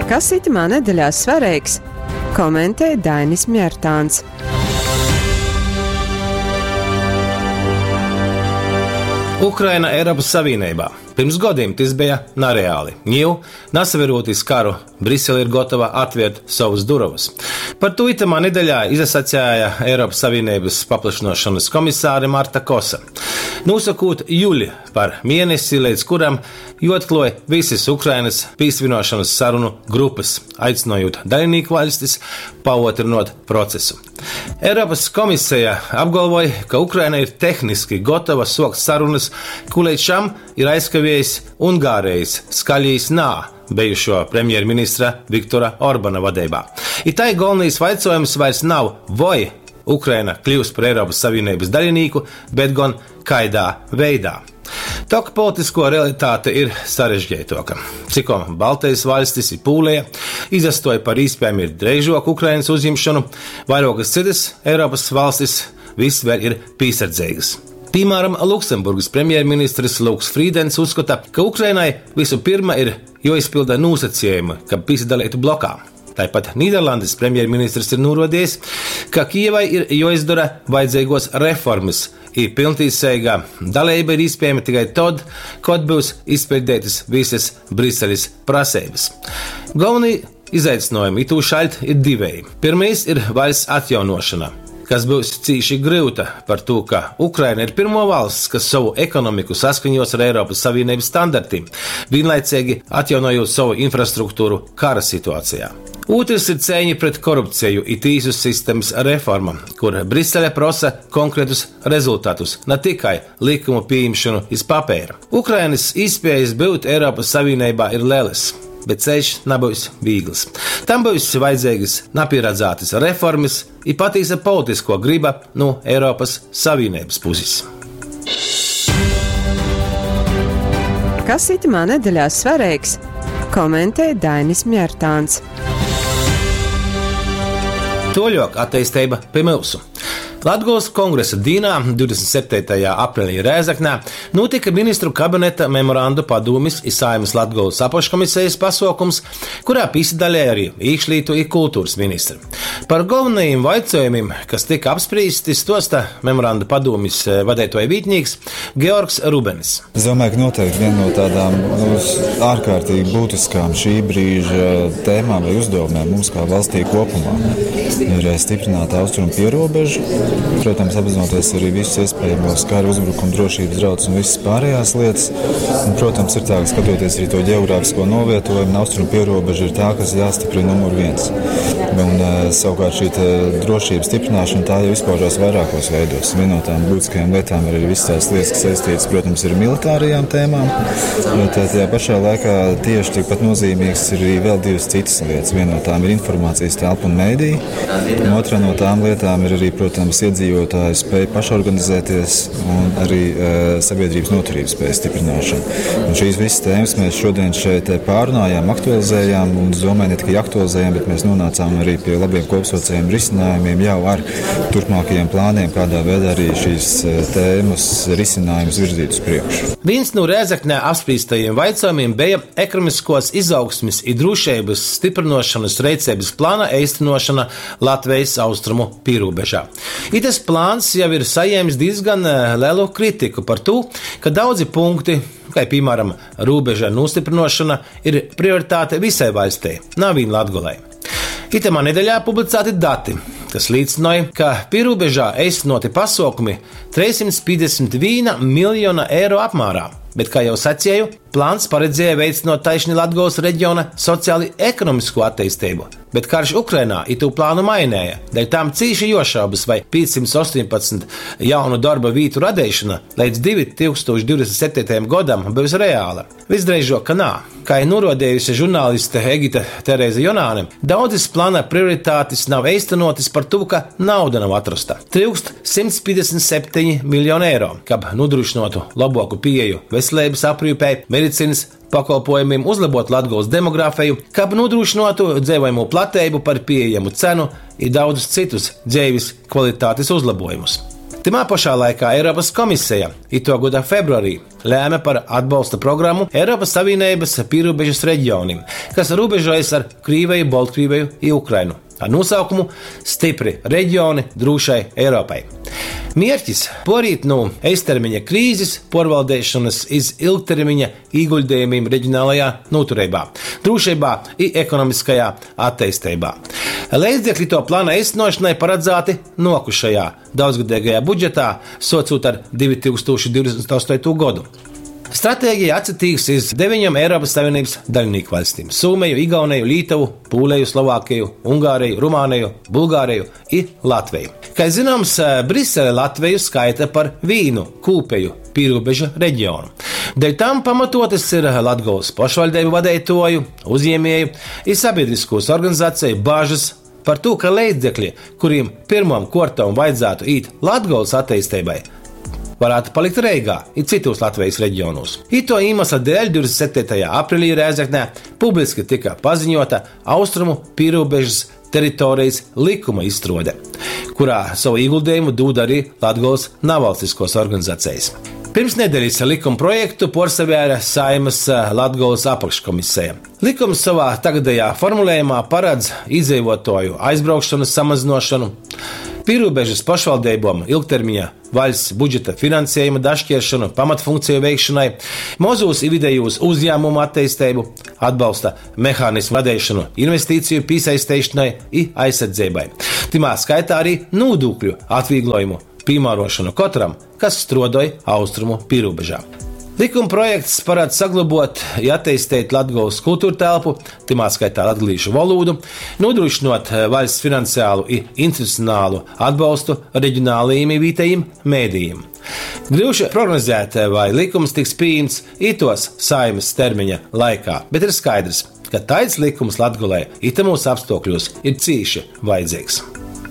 Kas itamā nedēļā svarīgs? Komentē Dainis Mjērtāns. Ukraina Eiropas Savienībā. Pirms gadiem tas bija nereāli. Jau nesaveroties karu, Brisele ir gatava atvērt savus durvis. Par to itamā nedēļā izsacīja Eiropas Savienības paplašināšanas komisāre Marta Kosa. Nosakot jūli par mēnesi, līdz kuram atklāja visas Ukrainas pīsvinošanas sarunu grupas, aicinot dalībnieku valstis paotrinot procesu. Eiropas komisija apgalvoja, ka Ukraina ir tehniski gatava sākt sarunas, ko līdz šim ir aizkavējis Ungārijas skaļīs nā bijušo premjerministra Viktora Orbana vadībā. Itai galvenais jautājums vairs nav, vai Ukraina kļūs par Eiropas Savienības dalībnieku, bet gan kādā veidā. Toka politisko realitāte ir sarežģītāka. Cikko Baltijas valstis ir Polija, izastoja par iespējami ir drīzāk Ukrainas uzņemšanu, vairākas citas Eiropas valstis viss vēl ir piesardzīgas. Piemēram, Luksemburgas premjerministrs Luks Frīdens uzskata, ka Ukrainai vispirms ir jāizpilda nosacījumi, ka piedalītu blokā. Tāpat Nīderlandes premjerministrs ir norādījis, ka Kijevai ir jāizdara vajadzīgos reformas, ir pilntiesīga dalība ir iespējama tikai tad, kad būs izpildītas visas Briseles prasības. Galvenie izaicinājumi itū šeit ir divi. Pirmais ir valsts atjaunošana, kas būs cīši grūta par to, ka Ukraina ir pirmo valsts, kas savu ekonomiku saskaņos ar Eiropas Savienības standartiem, vienlaicīgi atjaunojot savu infrastruktūru kara situācijā. Otrs ir cīņa pret korupciju un tiesu sistēmas reforma, kur Brisele prasa konkrētus rezultātus, ne tikai likumu pieņemšanu iz papēra. Ukrainas iespējas būt Eiropas Savienībā ir lielas, bet ceļš nebūs viegls. Tam būs vajadzīgas nepieredzētas reformas un patiesa politisko griba no Eiropas Savienības puses. Kas itamā nedēļā svarīgs? Komentē Dainis Mjērtāns. Toļok attīstība pie mūsu. Latgolas kongresa dienā 27. aprīlī Rēzeknē notika ministru kabineta memorandu padomis un Saeimas Latgolas apakškomisijas pasākums, kurā piedalīja arī iekšlietu un kultūras ministri. Par galvenajiem jautājumiem, kas tika apspriesti, stosta memorandu padomis vadītāja vietnieks Georgs Rubenis. Es domāju, ka noteikti viena no tādām ārkārtīgi būtiskām šī brīža tēmām vai uzdevumiem mums kā valstī kopumā ir stiprināt austrumu pierobežu. Protams, apzinoties arī visus iespējamos kara uzbrukumu, drošības draudus un visas pārējās lietas. Un, protams, ir tā, ka skatoties arī to ģeogrāfisko novietojumu, austrumu pierobeža ir tā, kas jāstiprina numur 1. Un savukārt šī drošības stiprināšana tā jau izpaužās vairākos veidos. Viena no tām būtiskajām lietām ir arī visas tās lietas, kas saistītas, protams, ar militārajām tēmām. Tajā pašā laikā tieši tikpat nozīmīgs ir arī vēl divas citas lietas. Viena no tām ir informācijas telpa un mēdīja. Un otra no tām lietām ir arī, protams, iedzīvotāju spēju pašorganizēties un arī sabiedrības noturības spējas stiprināšana. Un šīs visas tēmas mēs šodien šeit pārunājām, aktualizējām, un es domāju, ne tikai aktualizējām, bet mēs nonācām arī pie labiem kopsaucējiem risinājumiem jau ar turpmākajiem plāniem, kādā veidā arī šīs tēmas risinājumus virzīt uz priekšu. Viens no Rēzeknē apspriestajiem jautājumiem bija ekonomiskos izaugsmes un drošības stiprināšanas rīcības plāna īstenošana Latvijas austrumu pierobežā. Tas plāns jau ir saņēmis diezgan lielu kritiku par to, ka daudzi punkti, kā piemēram robeža nostiprināšana, ir prioritāte visai valstī, nav vien Latgolai. Itamā nedēļā publicēti dati, kas liecināja, ka pierobežā īstenoti pasākumi 351 miljonu eiro apmērā, bet, kā jau sacīju, plāns paredzēja veicināt taisni Latgolas reģiona sociāli ekonomisko attīstību. Bet karš Ukrainā itu plānu mainīja, dēļ tām cīši jošaubas, vai 518 jaunu darba vietu radīšana līdz 2027. gadam būs reāla. Visdrīzāk, ka nā. Kā ir norādījusi žurnāliste Egita Terēza Jonāne, daudzas plāna prioritātes nav īstenotas par to, ka nauda nav atrasta. Trūkst 157 miljoni eiro, kad nodrošinātu labāku pieeju veselības aprūpei, medicīnas pakalpojumiem, uzlabot Latgolas demogrāfiju, kā nodrošinātu dzīvojamo platību par pieejamu cenu un daudzus citus dzīves kvalitātes uzlabojumus. Timā pašā laikā Eiropas komisija ito gada februārī lēma par atbalsta programmu Eiropas Savienības pīrobežas reģionim, kas robežojas ar Krīveju, Baltkrieviju un Ukrainu, ar nosaukumu Stipri reģioni drošai Eiropai. Mērķis porīt no eistermiņa krīzes porvaldēšanas iz ilgtermiņa ieguldījumiem reģionālajā noturībā, drošībā un ekonomiskajā attīstībā. Līdzekļi to plāna īstenošanai paredzēti nokušajā daudzgadīgajā budžetā, socot ar 2028. gadu. Stratēģija atsatīgs iz 9 Eiropas Savienības dalībnieku valstīm – Somiju, Igauniju, Lietuvu, Poliju, Slovākiju, Ungāriju, Rumāniju, Bulgāriju un Latviju. Kā zināms, Brisele Latviju skaita par vīnu kūpeju pīrobeža reģionu. Dēļ tam pamatotas ir Latgolas pašvaldību vadītāju, uzņēmēju un sabiedriskos organizāciju bažas par to, ka līdzekļi, kuriem pirmām kārtām vajadzētu īt Latgolas attīstībai, varētu palikt Reigā un citos Latvijas reģionos. Ito iemesla dēļ 27. aprīlī Rēzeknē publiski tika paziņota Austrumu pīrobežas teritorijas likuma izstrāde, kurā savu ieguldījumu dod arī Latgolas nevalstiskos organizācijas. Pirms nedēļas likuma projektu porsavēra Saeimas Latgolas apakškomisija. Likums savā tagadējā formulējumā paredz iedzīvotāju aizbraukšanas samazināšanu, pīrobežas pašvaldībām ilgtermiņa valsts budžeta finansējuma dažķiešanu pamatfunkciju veikšanai, mazos un vidējos uzņēmumu attīstību, atbalsta mehānismu radīšanu investīciju piesaistīšanai un aizsardzībai. Timā skaitā arī nodokļu atvieglojumu piemērošanu katram, kas strādāja austrumu pīrobežā. Likuma projekts paredz saglabāt un attīstīt Latgolas kultūra telpu, timā skaitā latgalīšu valodu, nodrošinot valsts finansiālu un institucionālu atbalstu reģionālajiem un vietējiem mēdījiem. Grūti prognozēt, vai likums tiks pieņemts itos Saeimas termiņa laikā, bet ir skaidrs, ka tāds likums Latgolē itamos apstākļos ir cīši vajadzīgs.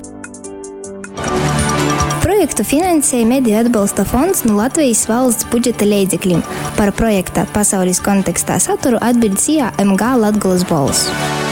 Projektu finansēja Mediju atbalsta fonds no Latvijas valsts budžeta līdzekļiem. Par projekta pasaules kontekstā saturu atbild CIA MG Latgolas balss.